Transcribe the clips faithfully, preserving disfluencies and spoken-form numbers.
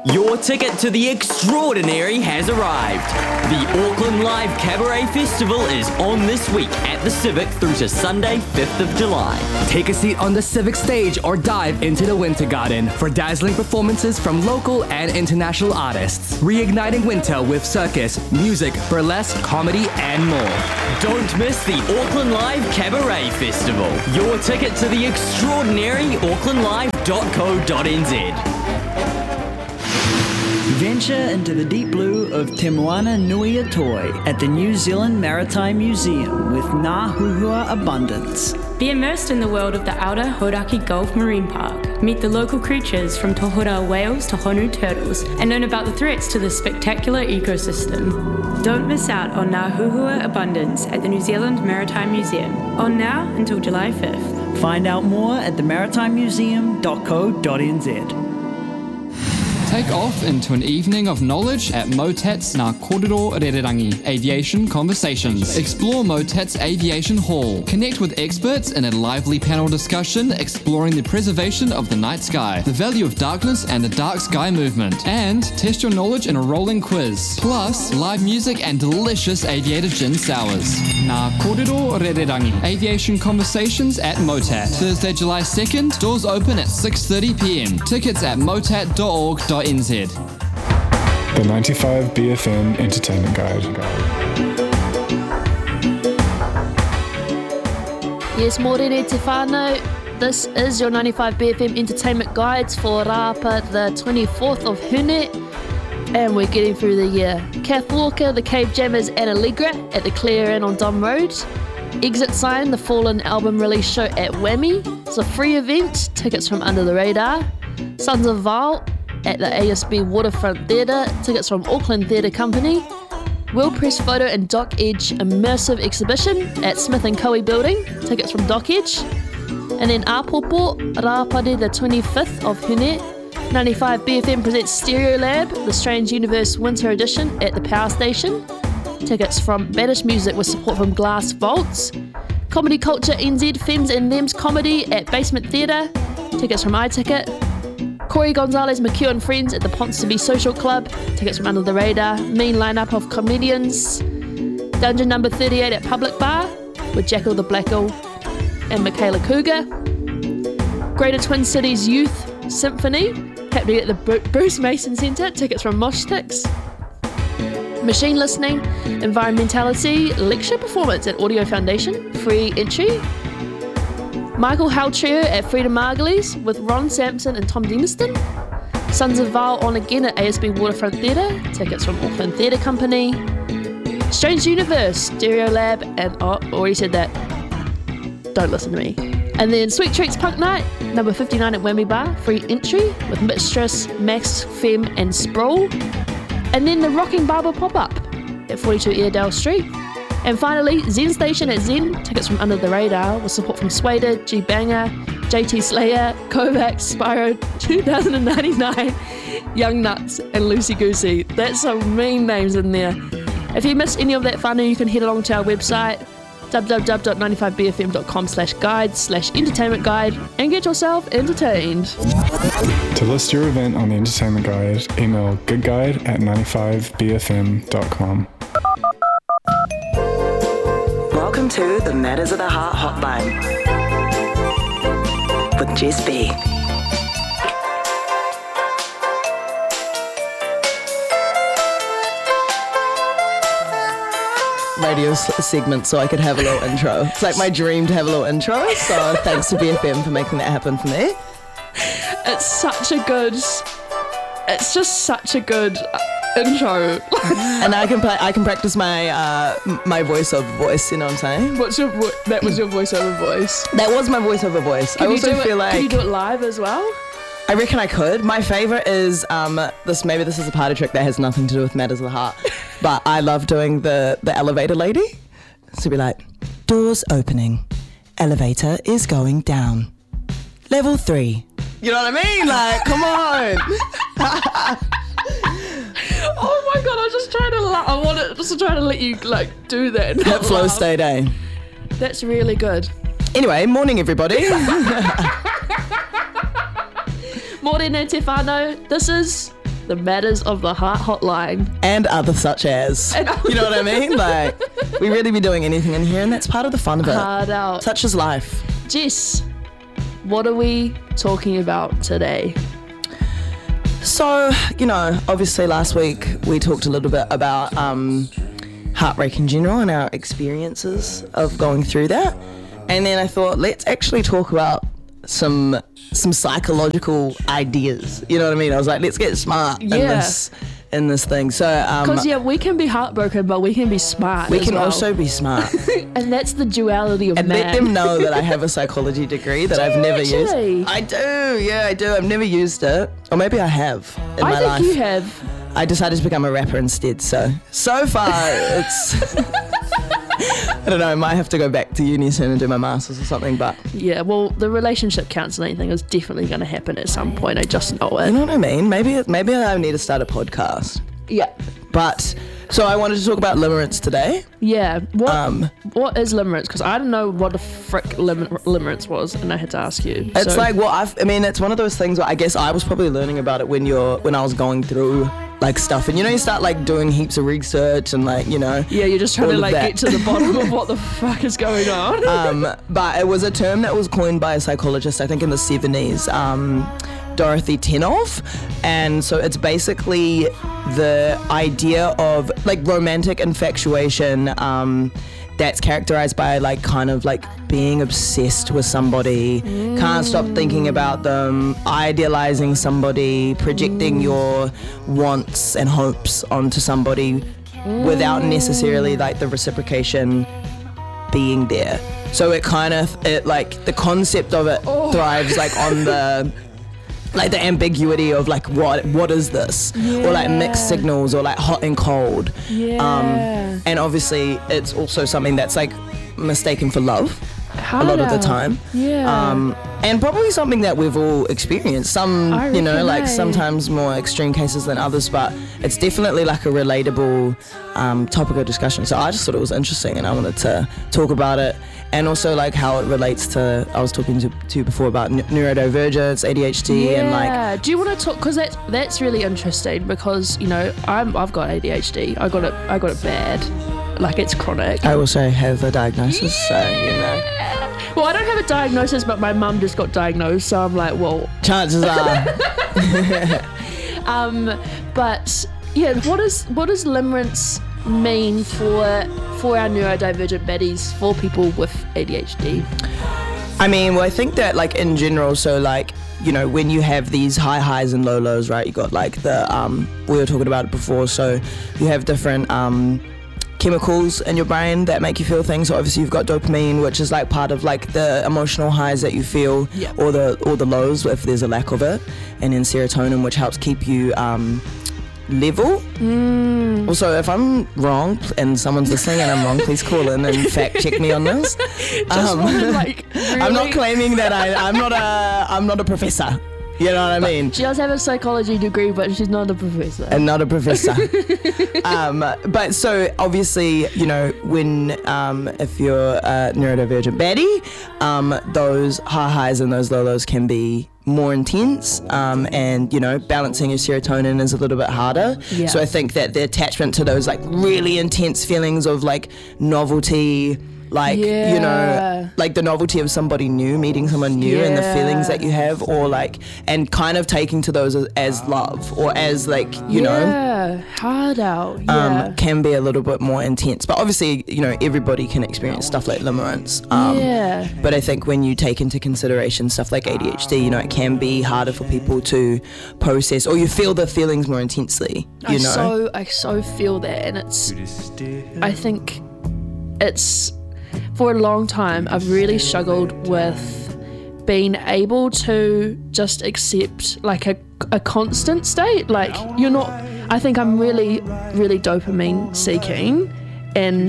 Your ticket to the extraordinary has arrived. The Auckland Live Cabaret Festival is on this week at the Civic through to Sunday, fifth of July. Take a seat on the Civic stage or dive into the Winter Garden for dazzling performances from local and international artists. Reigniting winter with circus, music, burlesque, comedy, and more. Don't miss the Auckland Live Cabaret Festival. Your ticket to the extraordinary auckland live dot co dot n z. Venture into the deep blue of Te Moana Nui Atoi at the New Zealand Maritime Museum with Ngā Huhua Abundance. Be immersed in the world of the outer Hauraki Gulf Marine Park. Meet the local creatures from tohura whales to honu turtles and learn about the threats to this spectacular ecosystem. Don't miss out on Ngā Huhua Abundance at the New Zealand Maritime Museum. On now until July fifth. Find out more at the maritime museum dot co dot n z. Take off into an evening of knowledge at Motat's Ngā Kōrero Rererangi Aviation Conversations. Explore Motat's Aviation Hall. Connect with experts in a lively panel discussion exploring the preservation of the night sky, the value of darkness and the dark sky movement, and test your knowledge in a rolling quiz. Plus, live music and delicious aviator gin sours. Ngā Kōrero Rererangi Aviation Conversations at Motat. Thursday, July second. Doors open at six thirty p.m. Tickets at motat dot org dot n z. The ninety-five B F M Entertainment Guide. Yes, mōrere te whānau. This is your ninety-five B F M Entertainment Guides for Rāpa the twenty-fourth of Hune, and we're getting through the year. Kath Walker, the Cave Jammers and Allegra at the Clare Inn on Dom Road. Exit Sign, the Fallen album release show at Whammy. It's a free event, tickets from Under the Radar. Sons of Val at the A S B Waterfront Theatre, tickets from Auckland Theatre Company. Will Press Photo and Doc Edge Immersive Exhibition at Smith and Coe Building, tickets from Doc Edge. And then Apopo, Rāpare the twenty-fifth of Hune. ninety-five B F M presents Stereo Lab, the Strange Universe Winter Edition at the Power Station. Tickets from Banish Music with support from Glass Vaults. Comedy Culture N Z Femmes and Thems Comedy at Basement Theatre, tickets from iTicket. Corey Gonzalez McHugh and Friends at the Ponsonby Social Club, tickets from Under the Radar. Mean lineup of comedians. Dungeon number thirty-eight at Public Bar with Jackal the Blackle and Michaela Cougar. Greater Twin Cities Youth Symphony happening at the Bruce Mason Centre, tickets from Mosh Tix. Machine Listening Environmentality Lecture Performance at Audio Foundation, free entry. Michael Howe Trio at Freedom Margulies with Ron Sampson and Tom Denniston. Sons of Val on again at A S B Waterfront Theatre, tickets from Auckland Theatre Company. Strange Universe, Stereo Lab, and oh, already said that. Don't listen to me. And then Sweet Treats Punk Night, number fifty-nine at Whammy Bar, free entry with Mistress, Max, Fem, and Sprawl. And then the Rocking Barber Pop-Up at forty-two Airedale Street. And finally, Zen Station at Zen, tickets from Under the Radar, with support from Swader, G-Banger, J T Slayer, Kovacs, Spyro two thousand ninety-nine, Young Nuts, and Loosey Goosey. That's some mean names in there. If you missed any of that fun, you can head along to our website, w w w dot ninety-five b f m dot com slash guide slash entertainment guide, and get yourself entertained. To list your event on the Entertainment Guide, email goodguide at ninety-five b f m dot com. Welcome to the Matters of the Heart Hotline with Jess B. Radio s- segment so I could have a little intro. It's like my dream to have a little intro, so thanks to B F M for making that happen for me. It's such a good, it's just such a good intro. And I can play, I can practice my uh, my voiceover voice, you know what I'm saying? What's your vo- that was your voiceover voice? That was my voiceover voice. Can I also you do feel it, like... Can you do it live as well? I reckon I could. My favourite is, um, this. maybe this is a party trick that has nothing to do with Matters of the Heart, but I love doing the, the elevator lady. So be like, doors opening, elevator is going down. Level three. You know what I mean? Like, come on. Oh my god, I was just trying to la- I want to just trying to let you like do that. That flow state, eh? That's really good. Anyway, morning everybody. Morena te whānau. This is the Matters of the Heart hotline. And other such as. You know what I mean? Like, we really be doing anything in here, and that's part of the fun of it. Hard out. Such is life. Jess, what are we talking about today? So, you know, obviously last week we talked a little bit about um, heartbreak in general and our experiences of going through that. And then I thought, let's actually talk about some some psychological ideas. You know what I mean? I was like, let's get smart Yeah. in this in this thing. So, um, Because, yeah, we can be heartbroken, but we can be smart we as can well. also be smart. And that's the duality of And man. let them know that I have a psychology degree that Do I've you never actually? used. I do, yeah, I do. I've never used it. Or maybe I have in I my think life. you have. I decided to become a rapper instead, so so far it's I don't know, I might have to go back to uni soon and do my masters or something, but Yeah, well, the relationship counselling thing is definitely going to happen at some point. I just know it. you know what I mean? Maybe maybe I need to start a podcast. Yeah. But so I wanted to talk about limerence today. Yeah. What Um, What is limerence? Because I don't know what the frick lim- limerence was, and I had to ask you. It's So- like, well, I've, I mean, it's one of those things where I guess I was probably learning about it when you're when I was going through like stuff, and you know, you start like doing heaps of research and like, you know, Yeah, you're just trying to all of like that. get to the bottom of what the fuck is going on. um, but it was a term that was coined by a psychologist, I think in the seventies, um, Dorothy Tenoff. And so it's basically the idea of like romantic infatuation um, that's characterized by like kind of like being obsessed with somebody, mm. can't stop thinking about them, idealizing somebody, projecting mm. your wants and hopes onto somebody mm. without necessarily like the reciprocation being there. So it kind of, it like the concept of it oh. thrives like on the like the ambiguity of like what what is this yeah. or like mixed signals or like hot and cold yeah. um, and obviously it's also something that's like mistaken for love Hard a lot out. of the time yeah um, and probably something that we've all experienced some I you know like I. sometimes more extreme cases than others, but it's definitely like a relatable um, topic of discussion. So I just thought it was interesting and I wanted to talk about it, and also like how it relates to, I was talking to, to you before about n- neurodivergence, A D H D, yeah. and like do you want to talk, because that's that's really interesting, because you know I'm I've got A D H D. I got it I got it bad, like it's chronic. I also have a diagnosis, so you know. Well, I don't have a diagnosis, but my mum just got diagnosed, so I'm like, well, chances are. um, but yeah, what is what does limerence mean for for our neurodivergent baddies, for people with A D H D? I mean, well, I think that like in general, so like, you know, when you have these high highs and low lows, right? You got like the um, we were talking about it before. So you have different um. chemicals in your brain that make you feel things. So obviously you've got dopamine, which is like part of like the emotional highs that you feel, yep. or the or the lows if there's a lack of it, and then serotonin, which helps keep you um, level. Mm. Also, if I'm wrong and someone's listening and I'm wrong, please call in and fact check me on this. Just Um, wanna, like, really... I'm not claiming that I, I'm not a I'm not a professor. You know what I mean? She does have a psychology degree, but she's not a professor. And not a professor. um, but so obviously, you know, when um, if you're a neurodivergent baddie, um, those high highs and those low lows can be more intense, um, and you know, balancing your serotonin is a little bit harder. Yeah. So I think that the attachment to those like really intense feelings of like novelty, like, yeah. you know, like the novelty of somebody new, meeting someone new, yeah. and the feelings that you have, or like, and kind of taking to those as, as love, or as like, you yeah. know, yeah, hard out, yeah. um, can be a little bit more intense. But obviously, you know, everybody can experience stuff like limerence. Um, yeah. But I think when you take into consideration stuff like A D H D, you know, it can be harder for people to process, or you feel the feelings more intensely, you I know. so, I so feel that, and it's, I think it's, for a long time, I've really struggled with being able to just accept like a, a constant state. Like, you're not, I think I'm really, really dopamine seeking, and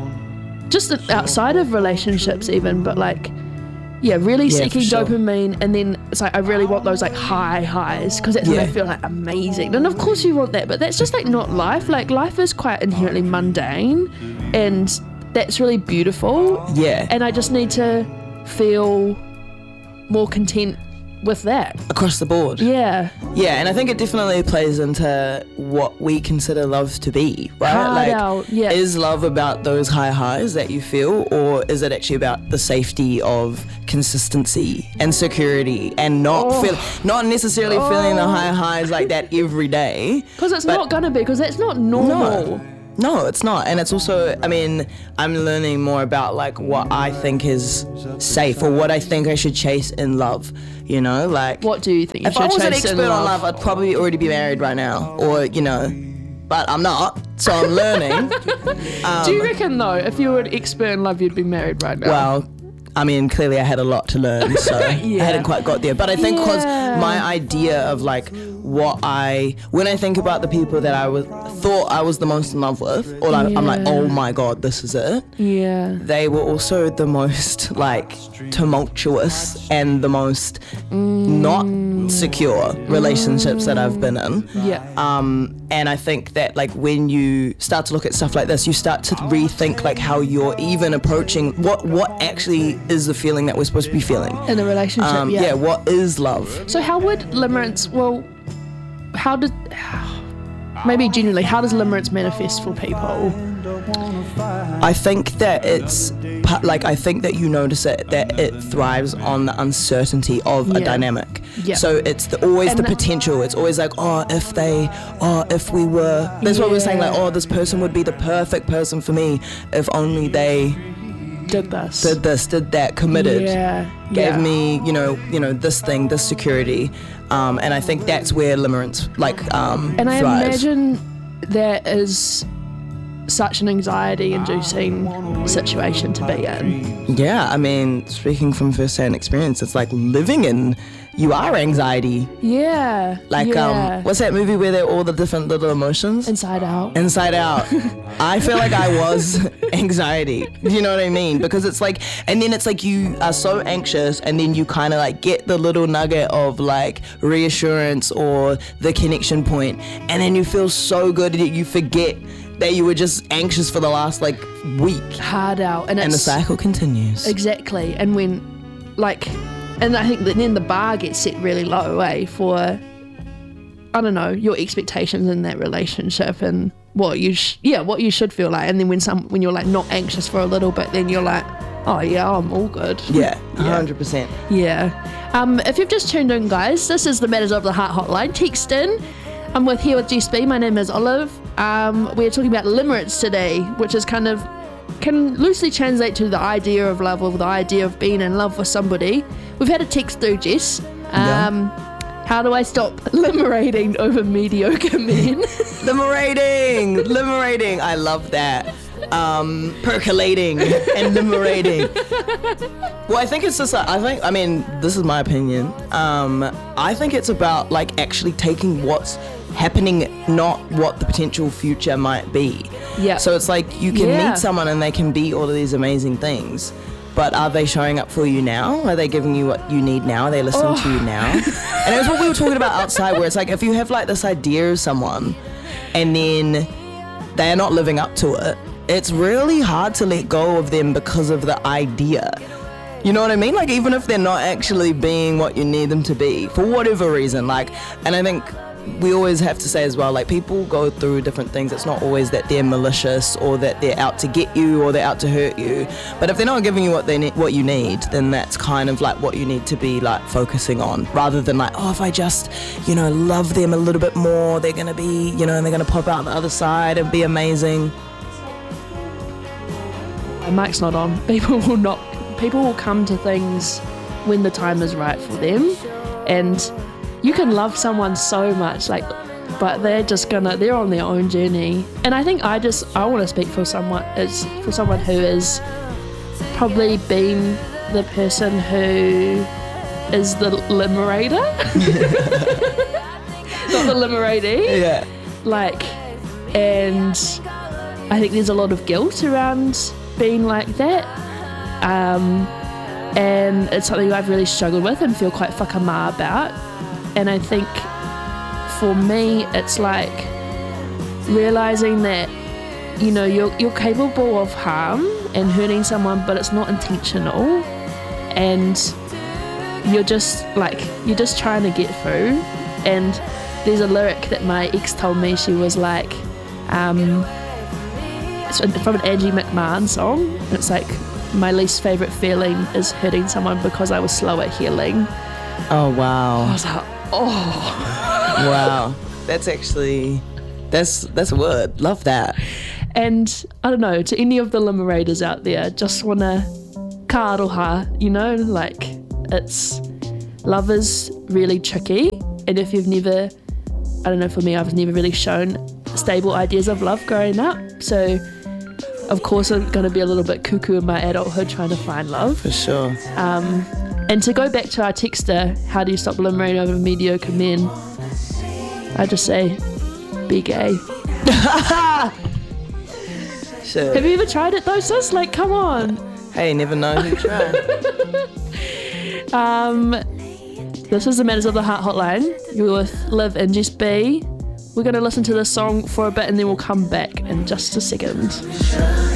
just outside of relationships even, but like, yeah, really Yeah, seeking for sure. dopamine, and then it's like I really want those like high highs, because that's when Yeah. I feel like amazing. And of course you want that, but that's just like not life. Like, life is quite inherently mundane, and that's really beautiful. Yeah. And I just need to feel more content with that across the board. Yeah. Yeah, and I think it definitely plays into what we consider love to be, right? Hard like, out, yeah. Is love about those high highs that you feel, or is it actually about the safety of consistency and security and not Oh. feel, not necessarily Oh. feeling the high highs like that every day? Because it's but- not gonna be, because that's not normal. No. No, it's not. And it's also, I mean, I'm learning more about like what I think is safe or what I think I should chase in love, you know, like. What do you think you If should I was an chase in expert on love? love, I'd probably already be married right now, or, you know, but I'm not, so I'm learning. um, Do you reckon though, if you were an expert in love, you'd be married right now? Well, I mean, clearly I had a lot to learn, so Yeah. I hadn't quite got there. But I think because Yeah. my idea of like what I, when I think about the people that I was thought I was the most in love with, or like, I'm like, Yeah. oh my god, this is it. Yeah. They were also the most like tumultuous and the most not secure relationships that I've been in. Yeah. Um, and I think that like when you start to look at stuff like this, you start to rethink like how you're even approaching what what actually is the feeling that we're supposed to be feeling. In a relationship, Um, yeah. yeah, what is love? So how would limerence, well, how did, maybe generally, how does limerence manifest for people? I think that it's pa- like I think that you notice it that it thrives on the uncertainty of a Yeah. dynamic. Yeah. So it's the, always And the the- potential. It's always like, oh, if they, oh, if we were. That's what we're saying. Like, Yeah. oh, this person would be the perfect person for me if only they Did this. did this, did that, committed. Yeah. Gave yeah. me, you know, you know, this thing, this security, um, and I think that's where limerence like um, And I thrives. imagine that is such an anxiety-inducing situation to be in. Yeah, I mean, speaking from first-hand experience, it's like living in, you are anxiety. Yeah. Like, yeah. um, what's that movie where they're all the different little emotions? Inside Out. Inside Out. I feel like I was anxiety. You know what I mean? Because it's like, and then it's like you are so anxious, and then you kind of like get the little nugget of like reassurance or the connection point, and then you feel so good that you forget that you were just anxious for the last like week. Hard out. And, And the it's, cycle continues. Exactly. And when, like, and I think that then the bar gets set really low, eh, for, I don't know, your expectations in that relationship and what you, sh- yeah, what you should feel like. And then when some, when you're like not anxious for a little bit, then you're like, oh yeah, I'm all good. Yeah, one hundred percent. Yeah. Um, if you've just tuned in, guys, this is the Matters of the Heart hotline. Text in. I'm with here with Jess B. My name is Olive. Um, we're talking about limerence today, which is kind of can loosely translate to the idea of love or the idea of being in love with somebody. We've had a text through, Jess. Um, How do I stop limerating over mediocre men? Liberating, liberating. I love that. Um, percolating and liberating. Well, I think it's just. Like, I think. I mean, this is my opinion. Um, I think it's about like actually taking what's happening, not what the potential future might be. Yeah. So it's like you can Yeah. meet someone and they can be all of these amazing things. But are they showing up for you now? Are they giving you what you need now? Are they listening to you now? And it was what we were talking about outside, where it's like if you have like this idea of someone and then they're not living up to it, it's really hard to let go of them because of the idea. You know what I mean? Like even if they're not actually being what you need them to be, for whatever reason. Like, and I think we always have to say as well, like people go through different things. It's not always that they're malicious or that they're out to get you or they're out to hurt you. But if they're not giving you what they need, what you need, then that's kind of like what you need to be like focusing on, rather than like, oh, if I just, you know, love them a little bit more, they're gonna be, you know, and they're gonna pop out the other side and be amazing. And Mike's not on. People will not. People will come to things when the time is right for them, and you can love someone so much, like, but they're just gonna. They're on their own journey, and I think I just I want to speak for someone is for someone who is probably been the person who is the liberator, not the liberating. Yeah. Like, and I think there's a lot of guilt around being like that. Um, and it's something I've really struggled with and feel quite whakama about. And I think for me, it's like realizing that, you know, you're, you're capable of harm and hurting someone, but it's not intentional. And you're just like you're just trying to get through. And there's a lyric that my ex told me. She was like, um, it's from an Angie McMahon song. It's like, my least favourite feeling is hurting someone because I was slow at healing. Oh, wow. I was like, oh. Wow. That's actually, that's that's a word. Love that. And I don't know, to any of the Limerators out there, just want to ka aroha, you know, like, it's, love is really tricky. And if you've never, I don't know, for me, I've never really shown stable ideas of love growing up. So, of course, I'm going to be a little bit cuckoo in my adulthood trying to find love. For sure. Um, and to go back to our texter, how do you stop limerating over mediocre men? I just say, be gay. Sure. Have you ever tried it though, sis? Like, come on. Hey, never know who tried. um, this is the Matters of the Heart hotline. You're with Liv and Jess B. We're going to listen to this song for a bit and then we'll come back in just a second.